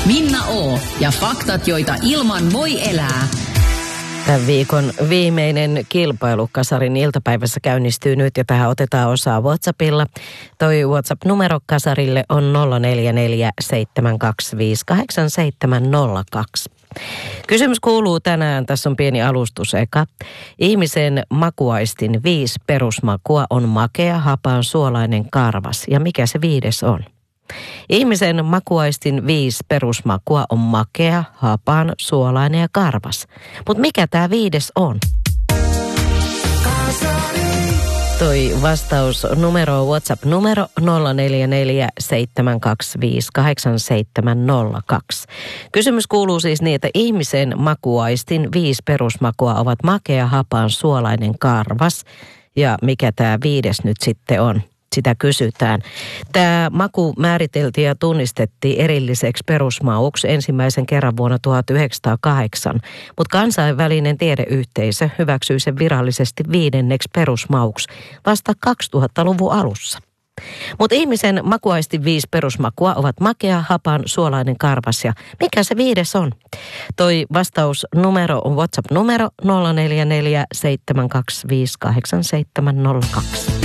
Minna O. ja faktat, joita ilman voi elää. Tämän viikon viimeinen kilpailu Kasarin iltapäivässä käynnistyy nyt ja tähän otetaan osaa WhatsAppilla. Toi WhatsApp-numero Kasarille on 0447258702. Kysymys kuuluu tänään, tässä on pieni alustus eka. Ihmisen makuaistin 5 perusmakua on makea, hapaan, suolainen, karvas. Ja mikä se 5 on? Ihmisen makuaistin 5 perusmakua on makea, hapaan, suolainen ja karvas. Mutta mikä tämä 5 on? Toi vastausnumero on WhatsApp-numero 0447258702. Kysymys kuuluu siis niin, että ihmisen makuaistin 5 perusmakua ovat makea, hapaan, suolainen, karvas. Ja mikä tämä 5 nyt sitten on? Sitä kysytään. Tämä maku määriteltiin ja tunnistettiin erilliseksi perusmauksi ensimmäisen kerran vuonna 1908, mutta kansainvälinen tiedeyhteisö hyväksyi sen virallisesti 5. perusmauksi vasta 2000-luvun alussa. Mutta ihmisen makuaistin 5 perusmakua ovat makea, hapan, suolainen, karvas ja mikä se 5 on? Toi vastausnumero on WhatsApp-numero 0447258702.